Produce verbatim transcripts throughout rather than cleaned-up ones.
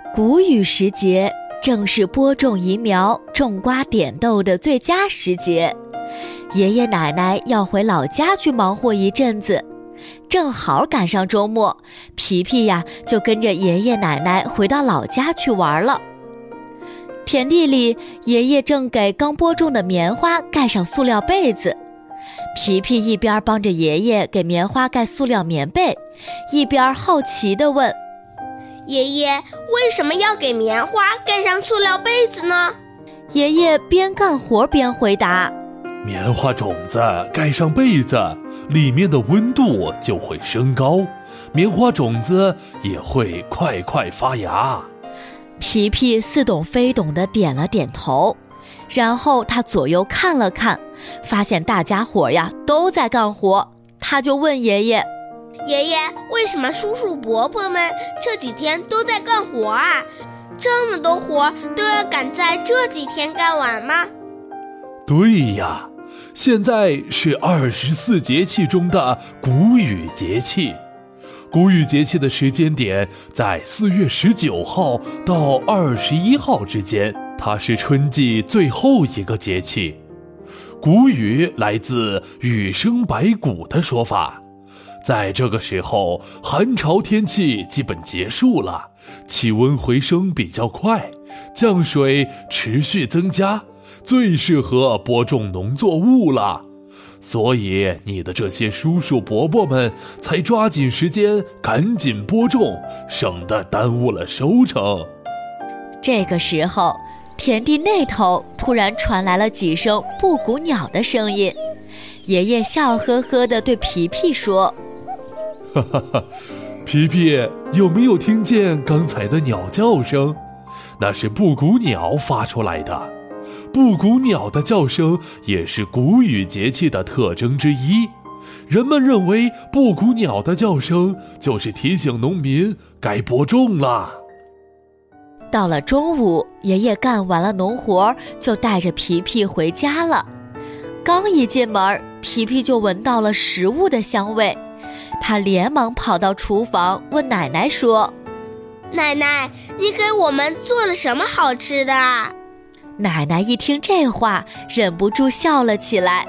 谷雨时节正是播种移苗、种瓜点豆的最佳时节，爷爷奶奶要回老家去忙活一阵子，正好赶上周末，皮皮呀就跟着爷爷奶奶回到老家去玩了。田地里，爷爷正给刚播种的棉花盖上塑料被子，皮皮一边帮着爷爷给棉花盖塑料棉被，一边好奇地问： 爷爷，为什么要给棉花盖上塑料被子呢？ 爷爷边干活边回答： 棉花种子盖上被子，里面的温度就会升高，棉花种子也会快快发芽。 皮皮似懂非懂地点了点头，然后他左右看了看，发现大家伙呀都在干活，他就问爷爷： 爷爷，为什么叔叔伯伯们这几天都在干活啊？这么多活都要赶在这几天干完吗？ 对呀，现在是二十四节气中的谷雨节气。谷雨节气的时间点在四月十九号到二十一号之间，它是春季最后一个节气。谷雨来自雨生百谷的说法，在这个时候，寒潮天气基本结束了，气温回升比较快，降水持续增加，最适合播种农作物了。所以你的这些叔叔伯伯们才抓紧时间赶紧播种，省得耽误了收成。 这个时候，田地那头突然传来了几声布谷鸟的声音，爷爷笑呵呵地对皮皮说： 哈哈哈，皮皮，有没有听见刚才的鸟叫声？那是布谷鸟发出来的。布谷鸟的叫声也是谷雨节气的特征之一，人们认为布谷鸟的叫声就是提醒农民该播种了。 到了中午，爷爷干完了农活，就带着皮皮回家了。刚一进门，皮皮就闻到了食物的香味，他连忙跑到厨房问奶奶说： 奶奶，你给我们做了什么好吃的？ 奶奶一听这话，忍不住笑了起来。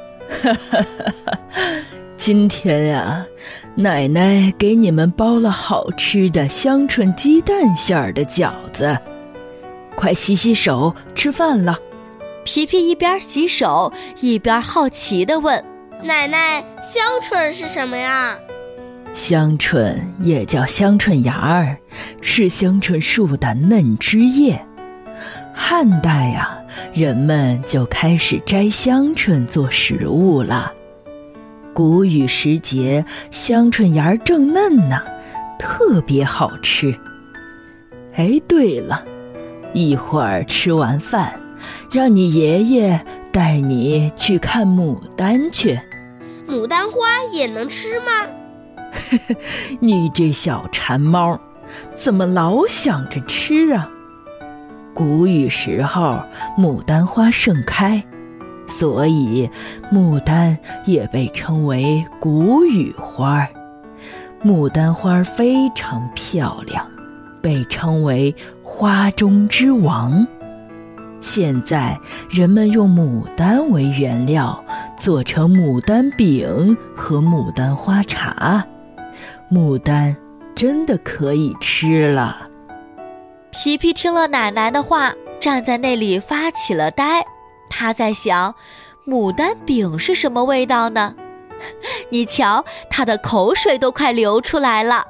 今天呀，奶奶给你们包了好吃的香椿鸡蛋馅儿的饺子，快洗洗手，吃饭了。 皮皮一边洗手，一边好奇地问： 奶奶，香椿是什么呀？ 香椿也叫香椿芽儿，是香椿树的嫩枝叶。汉代呀，人们就开始摘香椿做食物了。谷雨时节，香椿芽正嫩呢，特别好吃。哎，对了，一会儿吃完饭，让你爷爷带你去看牡丹去。 牡丹花也能吃吗？ 你这小馋猫，怎么老想着吃啊？谷雨时候，牡丹花盛开，所以牡丹也被称为谷雨花。牡丹花非常漂亮，被称为花中之王。现在人们用牡丹为原料，做成牡丹饼和牡丹花茶。牡丹真的可以吃了。 皮皮听了奶奶的话，站在那里发起了呆。他在想，牡丹饼是什么味道呢？你瞧，他的口水都快流出来了。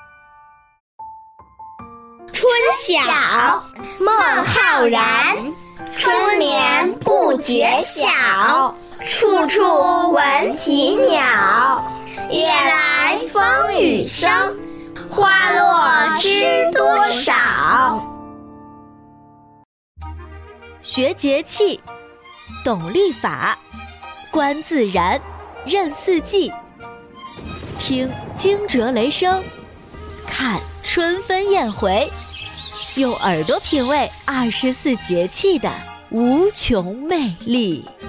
春晓，孟浩然。春眠不觉晓，处处闻啼鸟。夜来风雨声，花落知多少。 学节气，懂历法，观自然，认四季，听惊蛰雷声，看春分燕回，用耳朵品味二十四节气的无穷魅力。